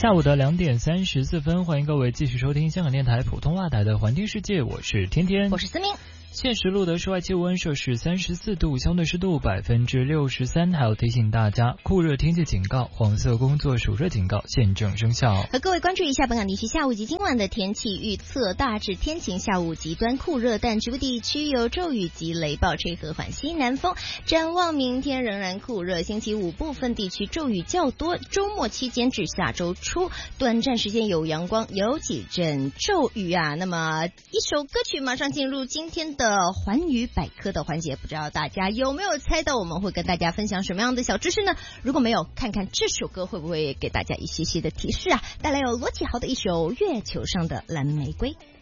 下午的2点34分，欢迎各位继续收听香港电台普通话台的环听世界，我是天天， 我是思明。 现时录的室外气温摄氏34度，相对湿度63%，还有提醒大家酷热天气警告、黄色工作暑热警告现正生效。 和各位关注一下本港地区下午及今晚的天气预测，大致天晴，下午极端酷热，但局部地区有骤雨及雷暴，吹和缓西南风。展望明天仍然酷热，星期五部分地区骤雨较多，周末期间至下周初短暂时间有阳光，有几阵骤雨啊。那么一首歌曲马上进入今天的环宇百科的环节，不知道大家有没有猜到我们会跟大家分享什么样的小知识呢？如果没有，看看这首歌会不会给大家一些些的提示啊。带来有罗启豪的一首《月球上的蓝玫瑰》。